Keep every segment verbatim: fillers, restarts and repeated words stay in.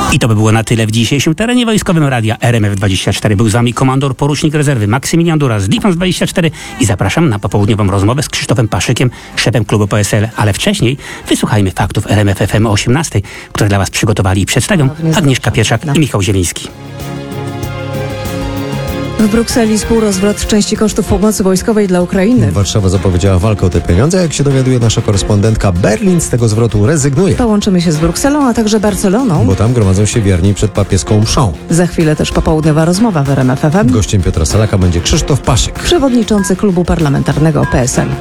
I to by było na tyle w dzisiejszym terenie wojskowym Radia R M F dwadzieścia cztery. Był z nami komandor porucznik rezerwy Maksymilian Dura z Defense dwadzieścia cztery i zapraszam na popołudniową rozmowę z Krzysztofem Paszykiem, szefem klubu P S L. Ale wcześniej wysłuchajmy faktów R M F F M o osiemnastej, które dla Was przygotowali i przedstawią Agnieszka Pieczak i Michał Zieliński. W Brukseli współrozwrot części kosztów pomocy wojskowej dla Ukrainy. Warszawa zapowiedziała walkę o te pieniądze. Jak się dowiaduje nasza korespondentka, Berlin z tego zwrotu rezygnuje. Połączymy się z Brukselą, a także Barceloną. Bo tam gromadzą się wierni przed papieską mszą. Za chwilę też popołudniowa rozmowa w R M F F M. Gościem Piotra Salaka będzie Krzysztof Paszyk, przewodniczący klubu parlamentarnego P S L.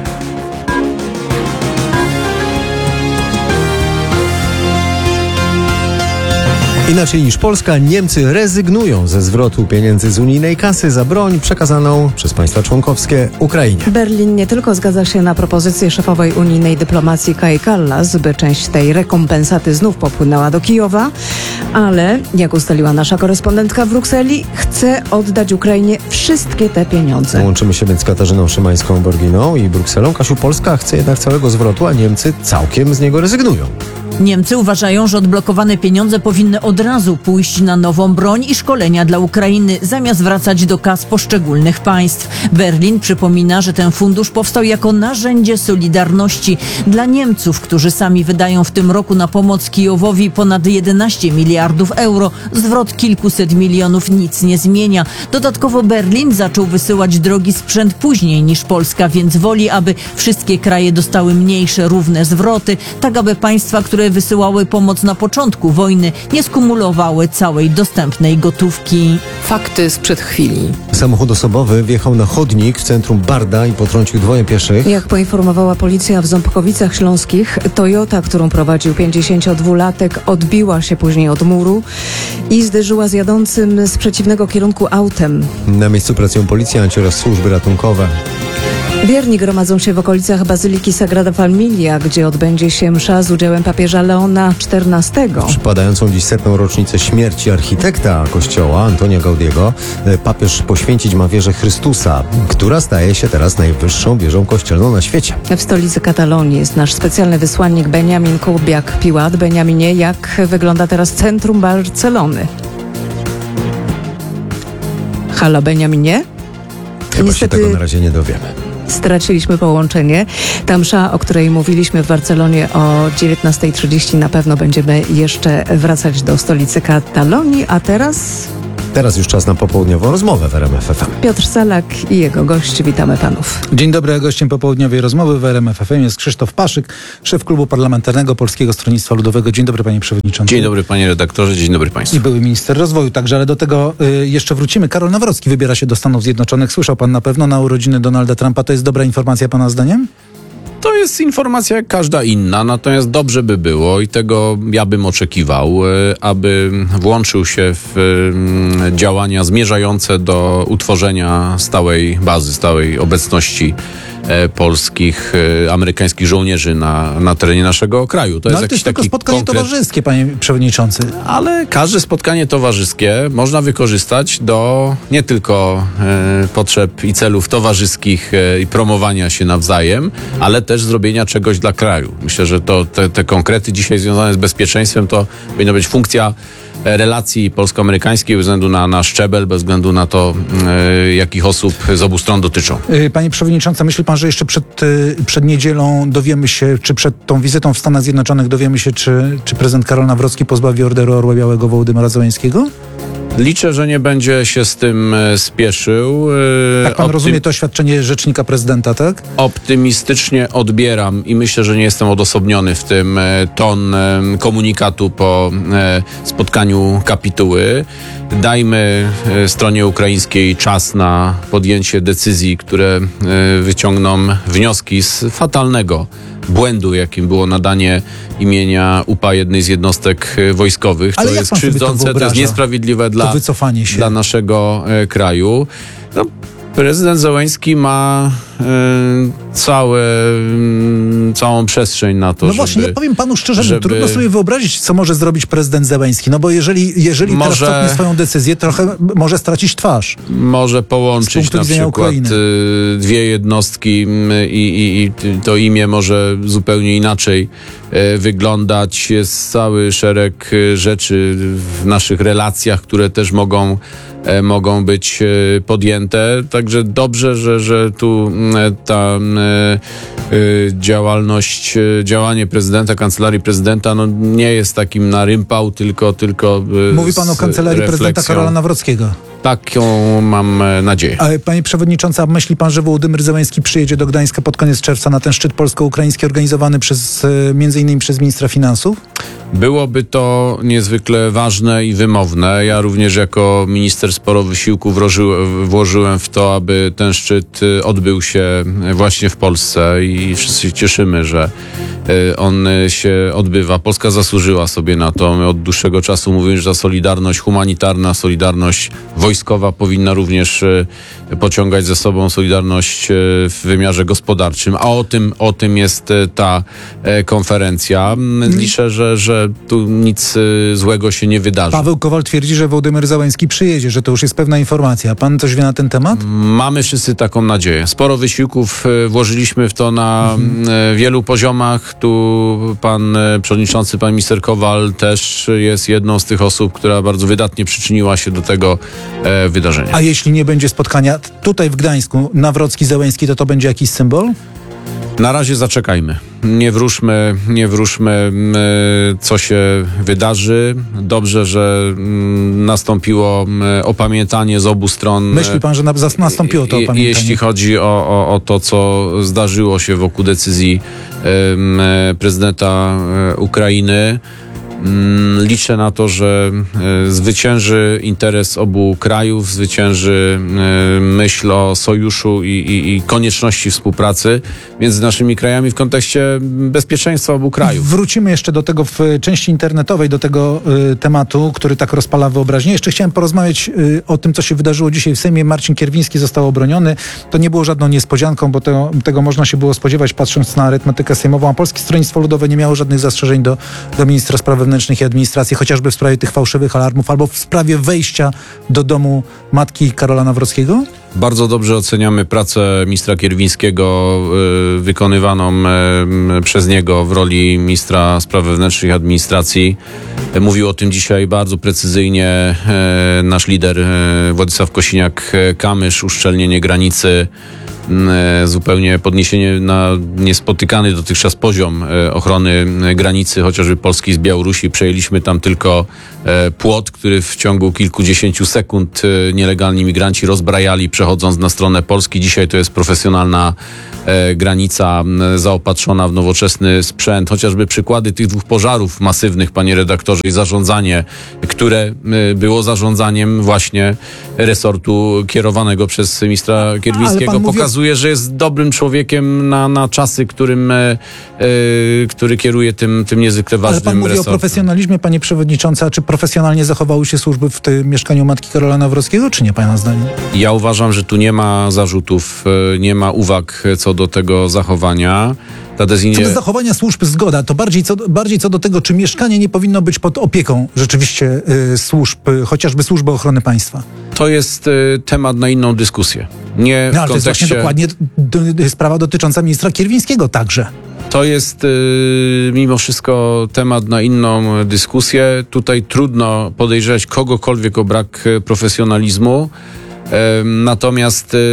Inaczej niż Polska, Niemcy rezygnują ze zwrotu pieniędzy z unijnej kasy za broń przekazaną przez państwa członkowskie Ukrainie. Berlin nie tylko zgadza się na propozycję szefowej unijnej dyplomacji Kaji Kallas, by część tej rekompensaty znów popłynęła do Kijowa, ale, jak ustaliła nasza korespondentka w Brukseli, chce oddać Ukrainie wszystkie te pieniądze. Łączymy się więc z Katarzyną Szymańską-Borginą i Brukselą. Kasiu, Polska chce jednak całego zwrotu, a Niemcy całkiem z niego rezygnują. Niemcy uważają, że odblokowane pieniądze powinny od razu pójść na nową broń i szkolenia dla Ukrainy, zamiast wracać do kas poszczególnych państw. Berlin przypomina, że ten fundusz powstał jako narzędzie solidarności dla Niemców, którzy sami wydają w tym roku na pomoc Kijowowi ponad jedenaście miliardów euro. Zwrot kilkuset milionów nic nie zmienia. Dodatkowo Berlin zaczął wysyłać drogi sprzęt później niż Polska, więc woli, aby wszystkie kraje dostały mniejsze, równe zwroty, tak aby państwa, które wysyłały pomoc na początku wojny, nie skumulowały całej dostępnej gotówki. Fakty sprzed chwili. Samochód osobowy wjechał na chodnik w centrum Barda i potrącił dwoje pieszych. Jak poinformowała policja w Ząbkowicach Śląskich, Toyota, którą prowadził pięćdziesięciodwulatek, odbiła się później od muru i zderzyła z jadącym z przeciwnego kierunku autem. Na miejscu pracują policjanci oraz służby ratunkowe. Wierni gromadzą się w okolicach Bazyliki Sagrada Familia, gdzie odbędzie się msza z udziałem papieża Leona czternastego. Przypadającą dziś setną rocznicę śmierci architekta kościoła Antonio Gaudiego papież poświęcić ma wieżę Chrystusa, która staje się teraz najwyższą wieżą kościelną na świecie. W stolicy Katalonii jest nasz specjalny wysłannik Benjamin Kubiak-Piłat. Benjaminie, jak wygląda teraz centrum Barcelony? Halo, Benjaminie? Chyba Niestety... się tego na razie nie dowiemy. Straciliśmy połączenie. Ta msza, o której mówiliśmy w Barcelonie o dziewiętnasta trzydzieści, na pewno będziemy jeszcze wracać do stolicy Katalonii, a teraz... Teraz już czas na popołudniową rozmowę w R M F F M. Piotr Salak i jego gość. Witamy panów. Dzień dobry, a gościem popołudniowej rozmowy w R M F F M jest Krzysztof Paszyk, szef klubu parlamentarnego Polskiego Stronnictwa Ludowego. Dzień dobry, panie przewodniczący. Dzień dobry, panie redaktorze, dzień dobry państwu. I były minister rozwoju także, ale do tego y, jeszcze wrócimy. Karol Nawrocki wybiera się do Stanów Zjednoczonych. Słyszał pan na pewno na urodziny Donalda Trumpa. To jest dobra informacja pana zdaniem? To jest informacja jak każda inna, natomiast dobrze by było i tego ja bym oczekiwał, aby włączył się w działania zmierzające do utworzenia stałej bazy, stałej obecności polskich, amerykańskich żołnierzy na, na terenie naszego kraju. To no, jest ale to jakiś jest tylko taki spotkanie konkret... towarzyskie, panie przewodniczący. Ale każde spotkanie towarzyskie można wykorzystać do nie tylko e, potrzeb i celów towarzyskich e, i promowania się nawzajem, ale też zrobienia czegoś dla kraju. Myślę, że to te, te konkrety dzisiaj związane z bezpieczeństwem to powinna być funkcja relacji polsko-amerykańskiej bez względu na, na szczebel, bez względu na to, e, jakich osób z obu stron dotyczą. Panie przewodniczący, myśli pan, że jeszcze przed, przed niedzielą dowiemy się, czy przed tą wizytą w Stanach Zjednoczonych dowiemy się, czy, czy prezydent Karol Nawrocki pozbawi Orderu Orła Białego Wołodymyra Zełenskiego? Liczę, że nie będzie się z tym spieszył. Tak pan Optym... rozumie to oświadczenie rzecznika prezydenta, tak? Optymistycznie odbieram i myślę, że nie jestem odosobniony w tym ton komunikatu po spotkaniu kapituły. Dajmy stronie ukraińskiej czas na podjęcie decyzji, które wyciągną wnioski z fatalnego błędu, jakim było nadanie imienia U P A jednej z jednostek wojskowych. Ale to jest krzywdzące, to, to jest niesprawiedliwe dla, wycofanie się. dla naszego e, kraju. No, prezydent Zełenski ma y, całe, y, całą przestrzeń na to, No żeby... właśnie, ja powiem panu szczerze, że żeby- trudno sobie wyobrazić, co może zrobić prezydent Zełenski. No bo jeżeli, jeżeli Może- teraz cofnie swoją decyzję, trochę może stracić twarz. Może Z połączyć punktu na widzenia przykład Ukrainy. y, dwie jednostki y, i, i, i to imię może zupełnie inaczej y, wyglądać. Jest cały szereg y, rzeczy w naszych relacjach, które też mogą e, mogą być e, podjęte. Także dobrze, że, że tu e, ta e, e, działalność, e, działanie prezydenta, kancelarii prezydenta no, nie jest takim na rympał, tylko, tylko e, Mówi pan o z kancelarii prezydenta refleksją. Karola Nawrockiego. Taką mam e, nadzieję. A panie przewodniczący, a myśli pan, że Wołodymyr Zełenski przyjedzie do Gdańska pod koniec czerwca na ten szczyt polsko-ukraiński organizowany przez, e, między innymi przez ministra finansów? Byłoby to niezwykle ważne i wymowne. Ja również jako minister sporo wysiłku włożyłem, włożyłem w to, aby ten szczyt y, odbył się właśnie w Polsce i wszyscy się cieszymy, że y, on y, się odbywa. Polska zasłużyła sobie na to. My od dłuższego czasu mówimy, że ta solidarność humanitarna, solidarność wojskowa powinna również y, pociągać ze sobą solidarność y, w wymiarze gospodarczym. A o tym, o tym jest y, ta y, konferencja. Liczę, że, że tu nic y, złego się nie wydarzy. Paweł Kowal twierdzi, że Wołodymyr Zełenski przyjedzie, że to już jest pewna informacja. Pan coś wie na ten temat? Mamy wszyscy taką nadzieję. Sporo wysiłków y, włożyliśmy w to na y, wielu poziomach. Tu pan y, przewodniczący, pan minister Kowal też jest jedną z tych osób, która bardzo wydatnie przyczyniła się do tego e, wydarzenia. A jeśli nie będzie spotkania tutaj w Gdańsku, Nawrocki-Zełenski, to to będzie jakiś symbol? Na razie zaczekajmy. Nie wróżmy, nie wróżmy, y, co się wydarzy. Dobrze, że y, nastąpiło y, opamiętanie z obu stron. Myśli pan, że na, zas- nastąpiło to Je- opamiętanie? Jeśli chodzi o, o, o to, co zdarzyło się wokół decyzji em, e, prezydenta e, Ukrainy, mm, liczę na to, że e, zwycięży interes obu krajów, zwycięży e, myśl o sojuszu i, i, i konieczności współpracy między naszymi krajami w kontekście bezpieczeństwa obu krajów. Wrócimy jeszcze do tego w części internetowej, do tego y, tematu, który tak rozpala wyobraźnię. Jeszcze chciałem porozmawiać y, o tym, co się wydarzyło dzisiaj w Sejmie. Marcin Kierwiński został obroniony. To nie było żadną niespodzianką, bo to, tego można się było spodziewać, patrząc na arytmetykę sejmową. A Polskie Stronnictwo Ludowe nie miało żadnych zastrzeżeń do, do ministra spraw wewnętrznych i administracji, chociażby w sprawie tych fałszywych alarmów, albo w sprawie wejścia do domu matki Karola Nawrockiego? Bardzo dobrze oceniamy pracę ministra Kierwińskiego y, wykonywaną y, przez niego w roli ministra spraw wewnętrznych i administracji. Y, Mówił o tym dzisiaj bardzo precyzyjnie y, nasz lider y, Władysław Kosiniak-Kamysz, uszczelnienie granicy, y, zupełnie podniesienie na niespotykany dotychczas poziom y, ochrony y, granicy, chociażby Polski z Białorusi. Przejęliśmy tam tylko y, płot, który w ciągu kilkudziesięciu sekund y, nielegalni migranci rozbrajali, przechodząc na stronę Polski. Dzisiaj to jest profesjonalna e, granica m, zaopatrzona w nowoczesny sprzęt. Chociażby przykłady tych dwóch pożarów masywnych, panie redaktorze, i zarządzanie, które e, było zarządzaniem właśnie resortu kierowanego przez ministra Kierwińskiego, pan mówi o- pokazuje, że jest dobrym człowiekiem na, na czasy, którym, e, e, który kieruje tym, tym niezwykle ważnym Ale pan mówi resortem. o profesjonalizmie, panie przewodniczący, a czy profesjonalnie zachowały się służby w tym mieszkaniu matki Karola Nawrockiego, czy nie, pana zdaniem? Ja uważam, że tu nie ma zarzutów, e, nie ma uwag co do tego zachowania. Ta Co decyzja... do zachowania służb, zgoda. To bardziej co, bardziej co do tego, czy mieszkanie nie powinno być pod opieką rzeczywiście y, służb, y, chociażby służby ochrony państwa. To jest y, temat na inną dyskusję. Nie No w ale to jest kontekście... właśnie dokładnie d- d- sprawa dotycząca ministra Kierwińskiego także. To jest y, mimo wszystko temat na inną dyskusję. Tutaj trudno podejrzewać kogokolwiek o brak y, profesjonalizmu. Em, Natomiast y,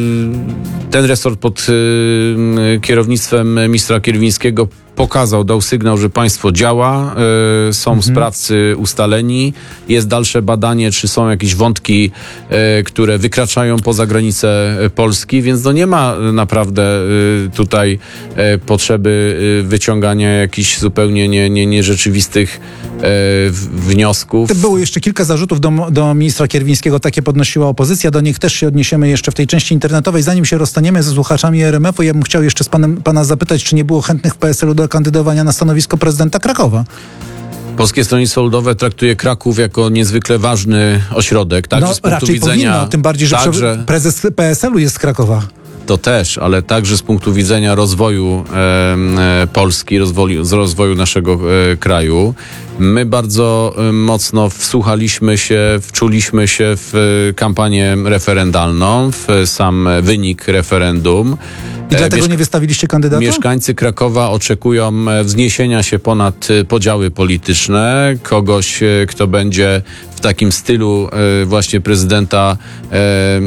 ten resort pod y, kierownictwem ministra Kierwińskiego pokazał, dał sygnał, że państwo działa, y, są sprawcy ustaleni, jest dalsze badanie, czy są jakieś wątki, y, które wykraczają poza granice y, Polski, więc no nie ma y, naprawdę y, tutaj y, potrzeby y, wyciągania jakichś zupełnie nie, nie, nierzeczywistych y, w- wniosków. Było jeszcze kilka zarzutów do, do ministra Kierwińskiego, takie podnosiła opozycja, do nich też się odniesiemy jeszcze w tej części internetowej. Zanim się rozstaniemy ze słuchaczami R M F-u, ja bym chciał jeszcze z panem, pana zapytać, czy nie było chętnych w P S L u do kandydowania na stanowisko prezydenta Krakowa. Polskie Stronnictwo Ludowe traktuje Kraków jako niezwykle ważny ośrodek, także No z punktu raczej widzenia... powinno, tym bardziej, że także, prezes P S L u jest z Krakowa. to też, ale także z punktu widzenia rozwoju e, e, Polski, rozwoju, z rozwoju naszego e, kraju. My bardzo e, mocno wsłuchaliśmy się, wczuliśmy się w e, kampanię referendalną, w sam wynik referendum. I dlatego Mieszka- nie wystawiliście kandydata? Mieszkańcy Krakowa oczekują e, wzniesienia się ponad e, podziały polityczne, kogoś, e, kto będzie w takim stylu e, właśnie prezydenta, e, e,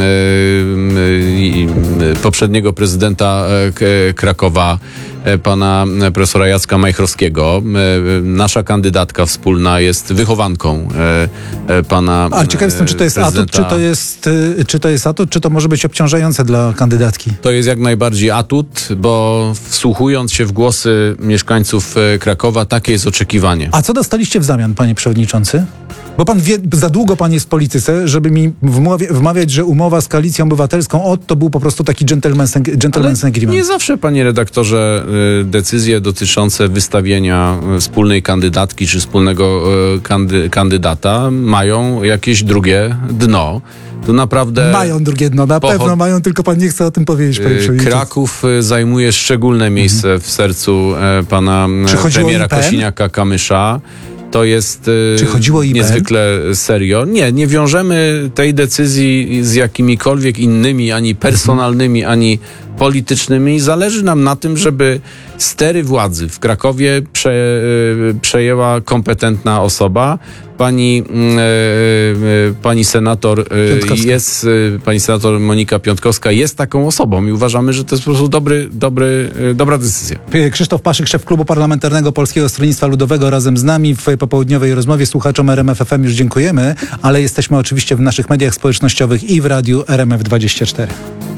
e, poprzedniego prezydenta e, K- Krakowa, e, pana profesora Jacka Majchrowskiego. E, nasza kandydatka wspólna jest wychowanką e, e, pana A ciekaw jestem, czy to jest atut, prezydenta. czy to jest, y, czy to jest atut, czy to może być obciążające dla kandydatki? To jest jak najbardziej atut, bo wsłuchując się w głosy mieszkańców e, Krakowa, takie jest oczekiwanie. A co dostaliście w zamian, panie przewodniczący? Bo pan wie, za długo pan jest w polityce, żeby mi wmawiać, wmawiać, że umowa z Koalicją Obywatelską od to był po prostu taki gentleman's, gentleman's agreement. Nie zawsze, panie redaktorze, y, decyzje dotyczące wystawienia y, wspólnej kandydatki czy wspólnego y, kandy, kandydata mają jakieś drugie dno. Tu naprawdę Mają drugie dno, na Pochod- pewno mają, tylko pan nie chce o tym powiedzieć, panie y, przewodniczący. Kraków y, zajmuje szczególne miejsce w sercu e, pana e, Czy chodziło o premiera I P N? Kosiniaka-Kamysza. To jest y, Czy chodziło o I P N? niezwykle serio. Nie, nie wiążemy tej decyzji z jakimikolwiek innymi, ani personalnymi, ani politycznymi. Zależy nam na tym, żeby stery władzy w Krakowie prze, y, przejęła kompetentna osoba. Pani, y, y, pani senator y, Piątkowska. jest, y, pani senator Monika Piątkowska jest taką osobą i uważamy, że to jest po prostu dobry, dobry, y, dobra decyzja. Krzysztof Paszyk, szef Klubu Parlamentarnego Polskiego Stronnictwa Ludowego, razem z nami w popołudniowej rozmowie. Słuchaczom R M F F M już dziękujemy, ale jesteśmy oczywiście w naszych mediach społecznościowych i w radiu R M F dwadzieścia cztery.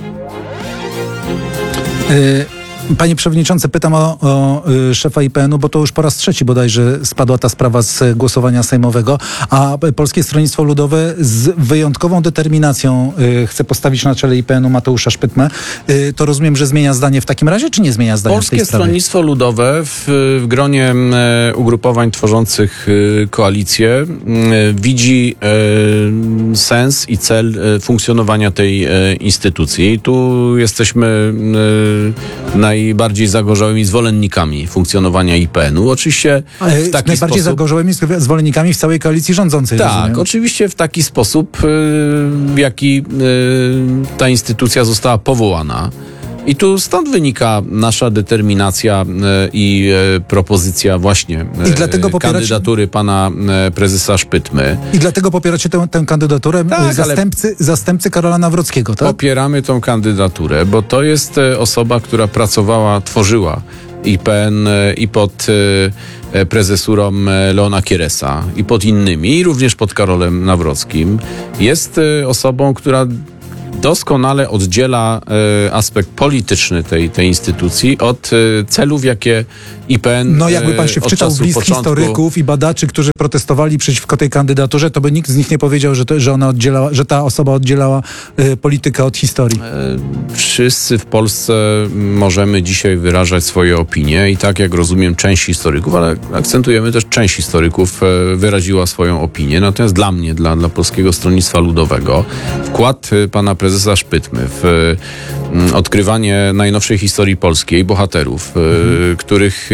Y, Panie przewodniczący, pytam o, o y, szefa I P N u, bo to już po raz trzeci bodajże spadła ta sprawa z głosowania sejmowego, a Polskie Stronnictwo Ludowe z wyjątkową determinacją y, chce postawić na czele I P N u Mateusza Szpytmę. Y, to rozumiem, że zmienia zdanie w takim razie, czy nie zmienia zdania w tej Polskie sprawie? Stronnictwo Ludowe w, w gronie e, ugrupowań tworzących e, koalicję e, widzi e, sens i cel e, funkcjonowania tej e, instytucji. Tu jesteśmy e, najbardziej zagorzałymi zwolennikami funkcjonowania I P N u. Oczywiście Ale w taki najbardziej sposób... zagorzałymi zwolennikami w całej koalicji rządzącej. Tak, rozumiem. oczywiście w taki sposób, y, w jaki y, ta instytucja została powołana. I tu stąd wynika nasza determinacja y, i y, propozycja właśnie y, I dlatego popieracie- kandydatury pana y, prezesa Szpytmy. I dlatego popieracie tę, tę kandydaturę Tak, ale- zastępcy, zastępcy Karola Nawrockiego, tak? Popieramy tą kandydaturę, bo to jest y, osoba, która pracowała, tworzyła I P N y, i pod y, prezesurą y, Leona Kieresa i pod innymi, i również pod Karolem Nawrockim. Jest y, osobą, która doskonale oddziela e, aspekt polityczny tej, tej instytucji od e, celów, jakie I P N No jakby pan się e, od wczytał w czasu list początku- historyków i badaczy, którzy protestowali przeciwko tej kandydaturze, to by nikt z nich nie powiedział, że, to, że ona oddzielała, że ta osoba oddzielała y, politykę od historii. Wszyscy w Polsce możemy dzisiaj wyrażać swoje opinie i tak jak rozumiem część historyków, ale akcentujemy też część historyków e, wyraziła swoją opinię. Natomiast dla mnie, dla, dla Polskiego Stronnictwa Ludowego wkład e, pana prezesa Szpytmy w e, odkrywanie najnowszej historii polskiej, bohaterów, e, Mhm. których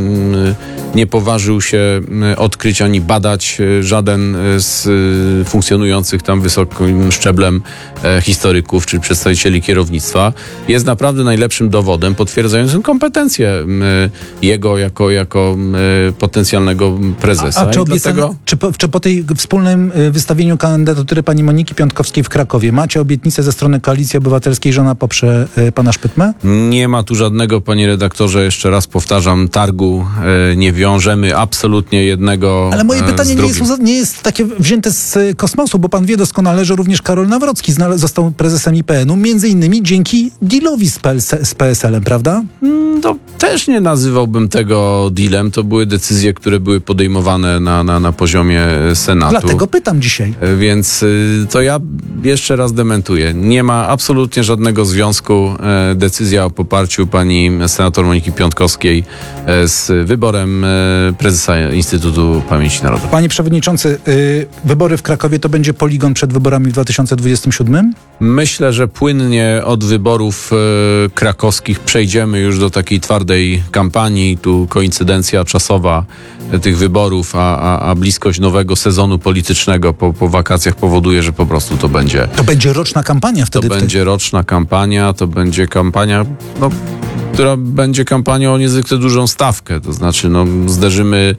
e, nie poważył się e, odkryć ani badać e, żaden e, z e, funkcjonujących tam wysokim szczeblem e, historyków czy przedstawicieli kierownictwa, jest naprawdę najlepszym dowodem potwierdzającym kompetencje m, jego jako, jako m, potencjalnego prezesa. A czy, I obiecane, dlatego czy, po, czy po tej wspólnym y, wystawieniu kandydatury pani Moniki Piątkowskiej w Krakowie macie obietnicę ze strony Koalicji Obywatelskiej, że ona poprze y, pana Szpytmę? nie ma tu żadnego, panie redaktorze, jeszcze raz powtarzam, targu. E, nie wiążemy absolutnie jednego Ale moje e, pytanie z nie jest, drugim. uza- nie jest takie wzięte z y, kosmosu, bo pan wie doskonale, że również Karol Nawrocki znale- został prezesem I P N u, między innymi dzięki dealowi z, P L S- z P S L em, prawda? To też nie nazywałbym tego dealem. To były decyzje, które były podejmowane na, na, na poziomie Senatu. Dlatego pytam dzisiaj. E, Więc y, to ja jeszcze raz dementuję. Nie ma absolutnie żadnego związku związku e, decyzja o poparciu pani senator Moniki Piątkowskiej e, z wyborem e, prezesa Instytutu Pamięci Narodowej. Panie przewodniczący, y, wybory w Krakowie to będzie poligon przed wyborami w dwa tysiące dwudziestym siódmym? Myślę, że płynnie od wyborów e, krakowskich przejdziemy już do takiej twardej kampanii. Tu koincydencja czasowa e, tych wyborów, a, a, a bliskość nowego sezonu politycznego po, po wakacjach powoduje, że po prostu to będzie To będzie roczna kampania To wtedy. będzie roczna kampania, to będzie kampania, no, która będzie kampanią o niezwykle dużą stawkę. To znaczy, no, zderzymy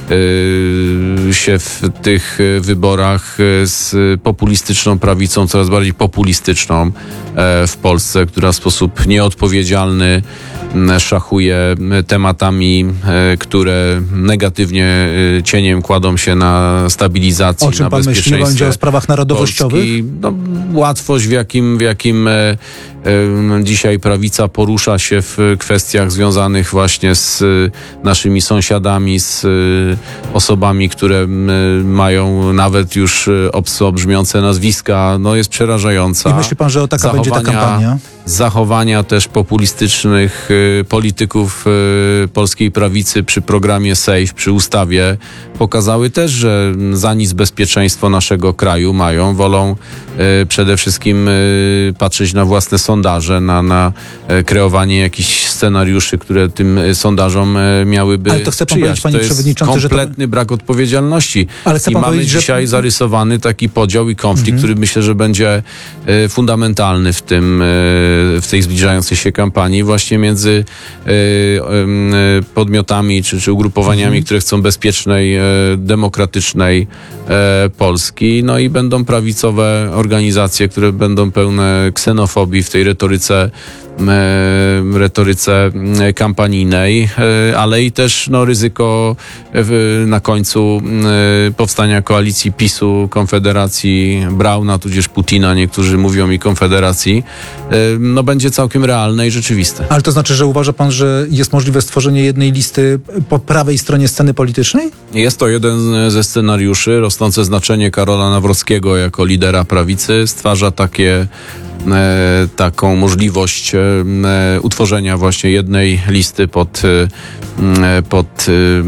yy, się w tych wyborach z populistyczną prawicą, coraz bardziej populistyczną e, w Polsce, która w sposób nieodpowiedzialny m, szachuje tematami, e, które negatywnie e, cieniem kładą się na stabilizacji, O czym na pan myśli? Nie bezpieczeństwie będzie o sprawach narodowościowych? Polski. No, łatwość, w jakim, w jakim e, e, dzisiaj prawica porusza się w kwestiach związanych właśnie z e, naszymi sąsiadami, z e, osobami, które m, mają nawet już e, obco brzmiące nazwiska, no jest przerażająca. I myśli pan, że o taka będzie ta Zachowania- kampania? Zachowania też populistycznych y, polityków y, polskiej prawicy przy programie SAFE, przy ustawie pokazały też, że za nic bezpieczeństwo naszego kraju mają. Wolą y, przede wszystkim y, patrzeć na własne sondaże, na, na y, kreowanie jakichś scenariuszy, które tym y, sondażom y, miałyby Ale to chce pan sprzyjać. powiedzieć, panie To jest przewodniczący, że to- kompletny brak odpowiedzialności. Ale chce I pan mamy powiedzieć, że- dzisiaj zarysowany taki podział i konflikt, Mhm. który myślę, że będzie y, fundamentalny w tym y, w tej zbliżającej się kampanii właśnie między y, y, podmiotami czy, czy ugrupowaniami, Mhm. które chcą bezpiecznej, y, demokratycznej y, Polski. No i będą prawicowe organizacje, które będą pełne ksenofobii w tej retoryce y, retoryce y, kampanijnej, y, ale i też no, ryzyko y, na końcu y, powstania koalicji PiSu, Konfederacji, Brauna, tudzież Putina, niektórzy mówią i Konfederacji, y, no będzie całkiem realne i rzeczywiste. Ale to znaczy, że uważa pan, że jest możliwe stworzenie jednej listy po prawej stronie sceny politycznej? Jest to jeden ze scenariuszy. Rosnące znaczenie Karola Nawrockiego jako lidera prawicy stwarza takie e, taką możliwość e, utworzenia właśnie jednej listy pod, e, pod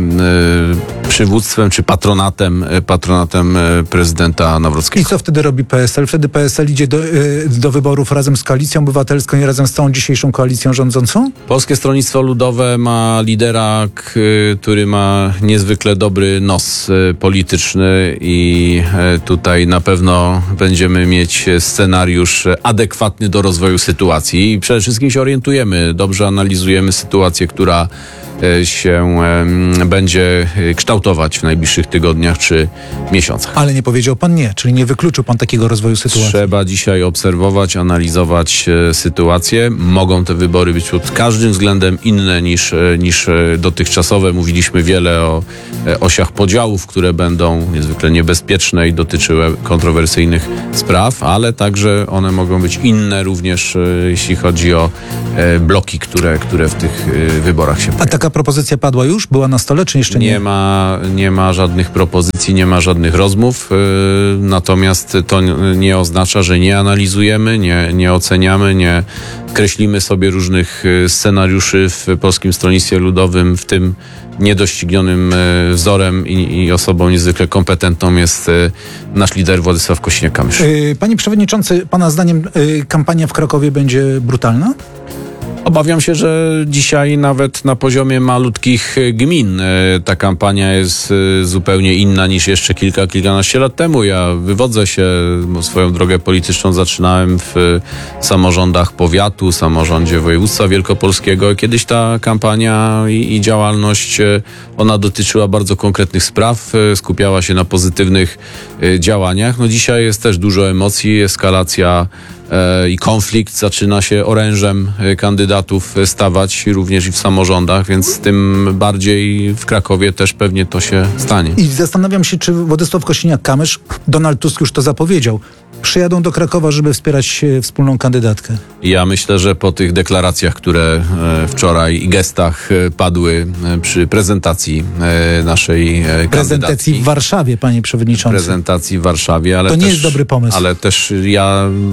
e, przywództwem czy patronatem, patronatem prezydenta I Nawrockiego. co wtedy robi P S L? Wtedy P S L idzie do, y, do wyborów razem z Koalicją Obywatelską i razem z całą dzisiejszą koalicją rządzącą? Polskie Stronnictwo Ludowe ma lidera, k- który ma niezwykle dobry nos e, polityczny i e, tutaj na pewno będziemy mieć scenariusz adekwatny do rozwoju sytuacji i przede wszystkim się orientujemy, dobrze analizujemy sytuację, która e, się em, będzie e, kształtować w najbliższych tygodniach czy miesiącach. Ale nie powiedział pan nie, czyli nie wykluczył pan takiego rozwoju sytuacji. Trzeba dzisiaj obserwować, analizować e, sytuację. Mogą te wybory być pod każdym względem inne niż, e, niż e, dotychczasowe. Mówiliśmy wiele o e, osiach podziałów, które będą niezwykle niebezpieczne i dotyczyły kontrowersyjnych spraw, ale także one mogą być inne również, e, jeśli chodzi o e, bloki, które, które w tych e, wyborach się A pojawią. taka propozycja padła już? Była na stole, czy jeszcze nie? Nie ma, nie ma żadnych propozycji, nie ma żadnych rozmów, yy, natomiast to n- nie oznacza, że nie analizujemy, nie, nie oceniamy, nie kreślimy sobie różnych yy, scenariuszy w Polskim Stronnictwie Ludowym, w tym niedoścignionym yy, wzorem i, i osobą niezwykle kompetentną jest yy, nasz lider Władysław Kosiniak-Kamysz. Y, Panie przewodniczący, pana zdaniem y, kampania w Krakowie będzie brutalna? Obawiam się, że dzisiaj nawet na poziomie malutkich e, gmin e, ta kampania jest e, zupełnie inna niż jeszcze kilka, kilkanaście lat temu. Ja wywodzę się, bo swoją drogę polityczną zaczynałem w e, samorządach powiatu, samorządzie województwa wielkopolskiego. Kiedyś ta kampania i, i działalność, e, ona dotyczyła bardzo konkretnych spraw, e, skupiała się na pozytywnych e, działaniach. No dzisiaj jest też dużo emocji, eskalacja e, i konflikt zaczyna się orężem e, kandydatów stawać również i w samorządach, więc tym bardziej w Krakowie też pewnie to się stanie. I zastanawiam się, czy Władysław Kosiniak-Kamysz, Donald Tusk już to zapowiedział, przyjadą do Krakowa, żeby wspierać e, wspólną kandydatkę. Ja myślę, że po tych deklaracjach, które e, wczoraj i gestach e, padły e, przy prezentacji e, naszej e, Prezentacji kandydatki, w Warszawie, panie przewodniczący. prezentacji w Warszawie, ale To nie też, jest dobry pomysł. Ale też ja bym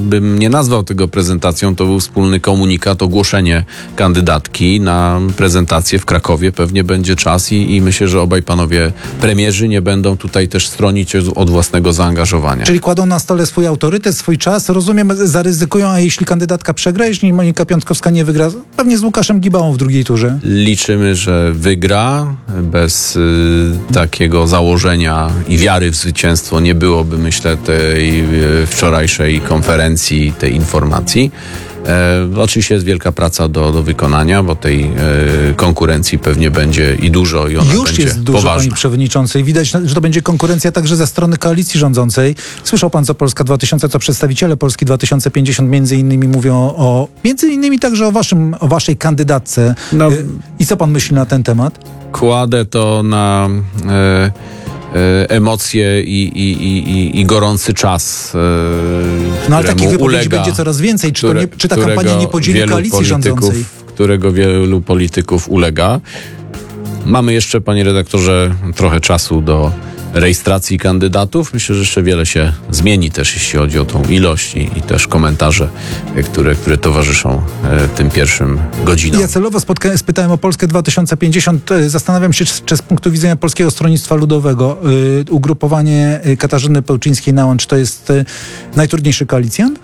nie nazwał tego prezentacją, to był wspólny komunikat, ogłoszenie kandydatki na prezentację w Krakowie. Pewnie będzie czas i, i myślę, że obaj panowie premierzy nie będą tutaj też stronić od własnego zaangażowania. Czyli kładą na stole swój autorytet, swój czas. Rozumiem, zaryzykują, a jeśli kandydatka przegra, jeśli Monika Piątkowska nie wygra, pewnie z Łukaszem Gibałą w drugiej turze. Liczymy, że wygra. Bez y, takiego założenia i wiary w zwycięstwo nie byłoby, myślę, tej y, wczorajszej konferencji, tej informacji. E, oczywiście jest wielka praca do, do wykonania, bo tej e, konkurencji pewnie będzie i dużo i ona Już będzie jest dużo, poważna. pani przewodniczącej. Widać, że to będzie konkurencja także ze strony koalicji rządzącej. Słyszał pan, co Polska dwa tysiące, co przedstawiciele Polski dwa tysiące pięćdziesiąt między innymi mówią o, między innymi także o waszym, o waszej kandydatce. No, Y, I co pan myśli na ten temat? Kładę to na e, e, emocje i, i, i, i, i gorący czas, e, No ale takich któremu wypowiedzi ulega, będzie coraz więcej. Czy, to które- nie, czy ta którego kampania nie podzieli wielu koalicji rządzącej? polityków, którego wielu polityków ulega. Mamy jeszcze, panie redaktorze, trochę czasu do rejestracji kandydatów. Myślę, że jeszcze wiele się zmieni też, jeśli chodzi o tą ilość i, i też komentarze, e, które, które towarzyszą e, tym pierwszym godzinom. Ja celowo spotka- spytałem o Polskę dwa tysiące pięćdziesiąt. E, Zastanawiam się, czy, czy z punktu widzenia Polskiego Stronnictwa Ludowego y, ugrupowanie y, Katarzyny Pełczyńskiej-Nałęcz to jest y, najtrudniejszy koalicjant?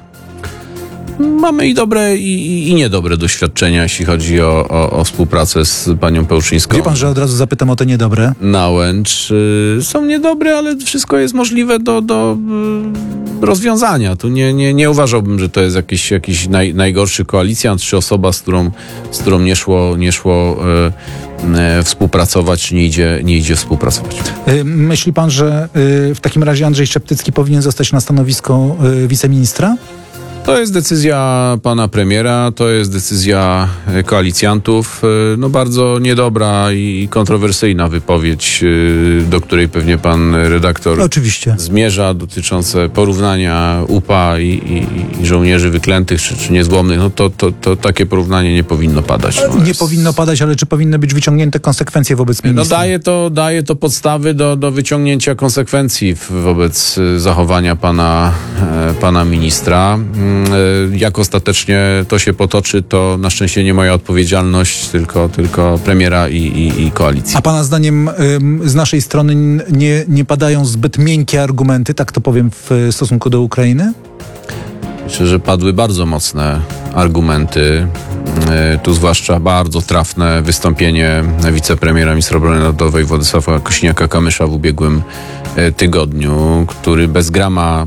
Mamy i dobre, i, i, i niedobre doświadczenia, jeśli chodzi o, o, o współpracę z panią Pełczyńską. Wie pan, że od razu zapytam o te niedobre. Nałęcz y, są niedobre, ale wszystko jest możliwe do, do y, rozwiązania. Tu nie, nie, nie uważałbym, że to jest jakiś, jakiś naj, najgorszy koalicjant, czy osoba, z którą, z którą nie szło, nie szło y, y, współpracować, czy nie idzie, nie idzie współpracować. Y, Myśli pan, że y, w takim razie Andrzej Szeptycki powinien zostać na stanowisku y, wiceministra? To jest decyzja pana premiera, to jest decyzja e, koalicjantów. E, No bardzo niedobra i kontrowersyjna wypowiedź, e, do której pewnie pan redaktor Oczywiście. zmierza, dotyczące porównania U P A i, i, i żołnierzy wyklętych czy, czy niezłomnych. No to, to, to takie porównanie nie powinno padać. No Nie jest- powinno padać, ale czy powinny być wyciągnięte konsekwencje wobec No ministra? daje to, daje to podstawy do, do wyciągnięcia konsekwencji w, wobec y, zachowania pana, e, pana ministra. Mm, e, Jak ostatecznie to się potoczy, to na szczęście nie moja odpowiedzialność, tylko, tylko premiera i, i, i koalicji. A pana zdaniem ym, z naszej strony n- nie, nie padają zbyt miękkie argumenty, tak to powiem, w stosunku do Ukrainy? Myślę, że padły bardzo mocne argumenty. E, Tu zwłaszcza bardzo trafne wystąpienie wicepremiera, ministra obrony narodowej Władysława Kosiniaka-Kamysza w ubiegłym e, tygodniu, który bez grama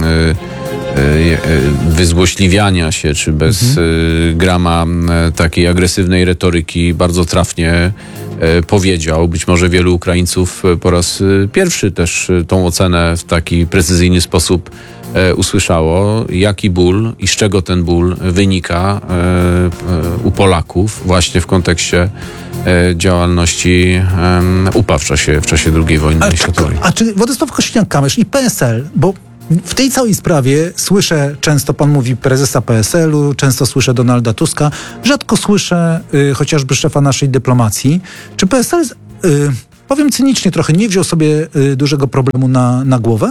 e, e, e, wyzłośliwiania się, czy bez e, grama e, takiej agresywnej retoryki bardzo trafnie e, powiedział. Być może wielu Ukraińców e, po raz e, pierwszy też e, tą ocenę w taki precyzyjny sposób e, usłyszało, jaki ból i z czego ten ból wynika e, e, u Polaków właśnie w kontekście e, działalności e, U P A w czasie, w czasie drugiej wojny A, światowej. a czy Władysław Kosiniak-Kamysz i P S L, bo w tej całej sprawie słyszę, często pan mówi prezesa P S L u, często słyszę Donalda Tuska, rzadko słyszę y, chociażby szefa naszej dyplomacji. Czy P S L, y, powiem cynicznie trochę, nie wziął sobie y, dużego problemu na, na głowę?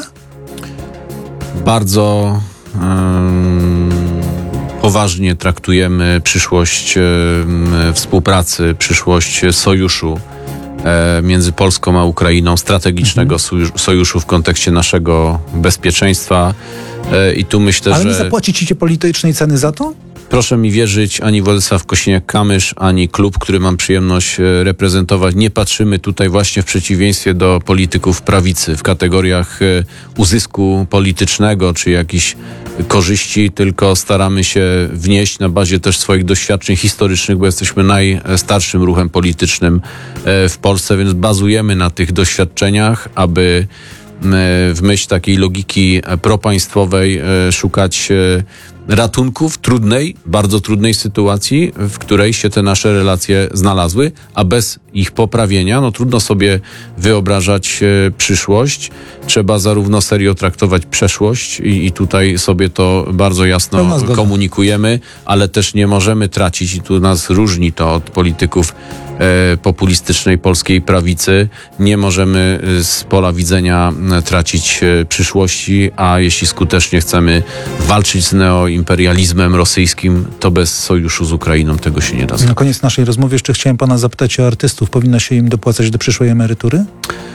Bardzo em, poważnie traktujemy przyszłość em, współpracy, przyszłość sojuszu e, między Polską a Ukrainą, strategicznego sojusz- sojuszu w kontekście naszego bezpieczeństwa. E, I tu myślę, Ale że... nie zapłacicie politycznej ceny za to? Proszę mi wierzyć, ani Władysław Kosiniak-Kamysz, ani klub, który mam przyjemność e, reprezentować, nie patrzymy tutaj właśnie w przeciwieństwie do polityków prawicy w kategoriach e, uzysku politycznego czy jakichś korzyści, tylko staramy się wnieść na bazie też swoich doświadczeń historycznych, bo jesteśmy najstarszym ruchem politycznym e, w Polsce, więc bazujemy na tych doświadczeniach, aby w myśl takiej logiki propaństwowej e, szukać e, ratunku w trudnej, bardzo trudnej sytuacji, w której się te nasze relacje znalazły, a bez ich poprawienia, no trudno sobie wyobrażać e, przyszłość. Trzeba zarówno serio traktować przeszłość i, i tutaj sobie to bardzo Pełna jasno zgoda. komunikujemy, ale też nie możemy tracić, i tu nas różni to od polityków e, populistycznej polskiej prawicy, nie możemy e, z pola widzenia e, tracić e, przyszłości, a jeśli skutecznie chcemy walczyć z neo imperializmem rosyjskim, to bez sojuszu z Ukrainą tego się nie da zrobić. Na koniec naszej rozmowy jeszcze chciałem pana zapytać o artystów. Powinno się im dopłacać do przyszłej emerytury?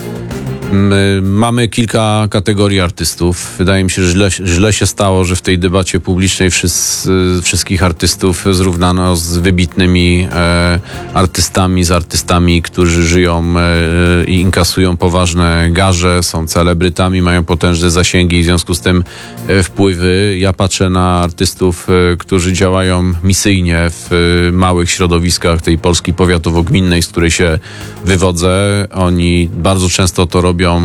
My mamy kilka kategorii artystów. Wydaje mi się, że źle, źle się stało, że w tej debacie publicznej wszyscy, wszystkich artystów zrównano z wybitnymi e, artystami, z artystami, którzy żyją e, i inkasują poważne garze, są celebrytami, mają potężne zasięgi i w związku z tym e, wpływy. Ja patrzę na artystów, e, którzy działają misyjnie w e, małych środowiskach tej Polski powiatowo-gminnej, z której się wywodzę. Oni bardzo często to robią e,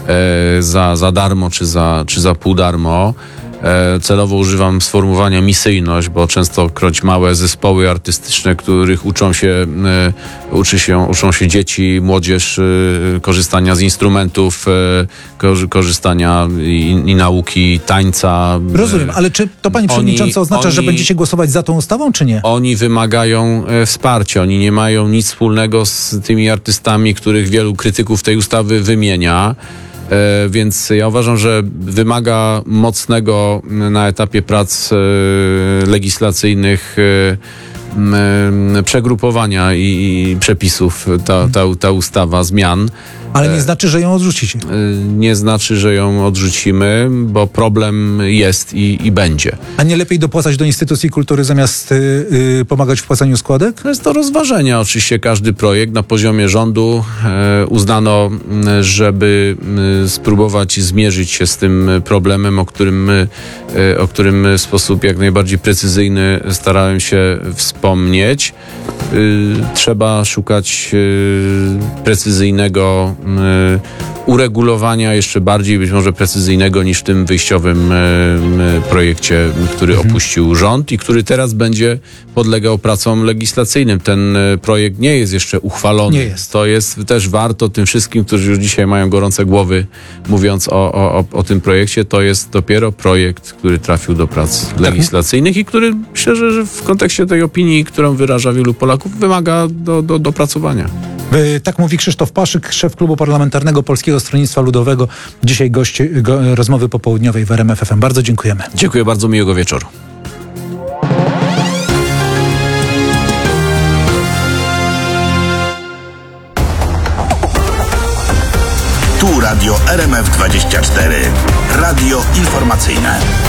za, za darmo czy za, czy za pół darmo. E, celowo używam sformułowania misyjność, bo częstokroć małe zespoły artystyczne, których uczą się, e, uczy się, uczą się dzieci, młodzież e, korzystania z instrumentów, e, korzy, korzystania i, i nauki tańca. Rozumiem, ale czy to pani Oni- przewodnicząca oznacza, że oni- będziecie głosować za tą ustawą, czy nie? Oni wymagają e, wsparcia. Oni nie mają nic wspólnego z tymi artystami, których wielu krytyków tej ustawy wymienia. E, więc ja uważam, że wymaga mocnego m, na etapie prac e, legislacyjnych e, m, e, przegrupowania i, i przepisów ta, ta, ta ustawa, zmian. Ale nie znaczy, że ją odrzucicie. E, nie znaczy, że ją odrzucimy, bo problem jest i, i będzie. A nie lepiej dopłacać do instytucji kultury zamiast y, y, pomagać w płaceniu składek? To jest do rozważenia oczywiście każdy projekt. Na poziomie rządu e, uznano, m, żeby m, spróbować zmierzyć się z tym problemem, o którym, my, e, o którym w sposób jak najbardziej precyzyjny starałem się wspomnieć. Y, trzeba szukać y, precyzyjnego y, uregulowania, jeszcze bardziej być może precyzyjnego niż w tym wyjściowym y, y, projekcie, który Mhm. opuścił rząd i który teraz będzie podlegał pracom legislacyjnym. Ten y, projekt nie jest jeszcze uchwalony. Nie jest. To jest też warto tym wszystkim, którzy już dzisiaj mają gorące głowy, mówiąc o, o, o, o tym projekcie, to jest dopiero projekt, który trafił do prac legislacyjnych i który myślę, że że w kontekście tej opinii, którą wyraża wielu Polaków, wymaga do, do, dopracowania. Y, tak mówi Krzysztof Paszyk, szef klubu parlamentarnego Polskiego Stronnictwa Ludowego. Dzisiaj gość go, rozmowy popołudniowej w R M F F M. Bardzo dziękujemy. Dziękuję bardzo, miłego wieczoru. Tu Radio R M F dwadzieścia cztery. Radio informacyjne.